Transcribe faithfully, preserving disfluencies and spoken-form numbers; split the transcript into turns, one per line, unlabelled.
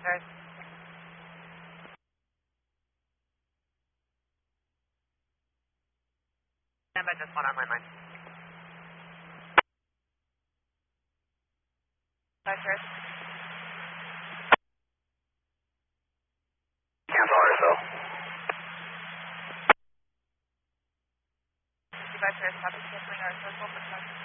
Cheers. Stand by just one on landline. Five, cheers.
Cancel R S O.
fifty-five, cheers. Copy, canceling our circle for